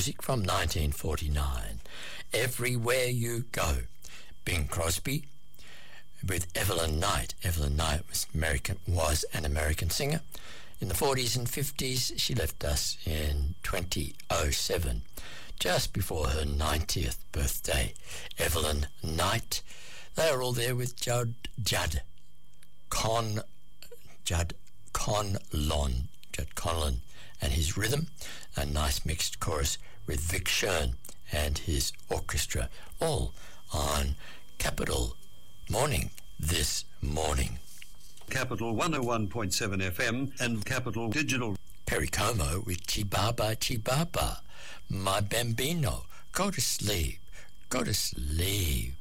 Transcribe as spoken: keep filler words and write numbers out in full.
music from nineteen forty-nine. Everywhere You Go. Bing Crosby with Evelyn Knight. Evelyn Knight was American was an American singer. In the forties and fifties, she left us in twenty oh seven, just before her ninetieth birthday. Evelyn Knight. They are all there with Judd Judd Con Judd Conlon Judd Conlon and his rhythm, a nice mixed chorus with Vic Shern and his orchestra, all on Capital Morning this morning. Capital one oh one point seven F M and Capital Digital. Perry Como with Chibaba Chibaba, My Bambino, go to sleep, go to sleep.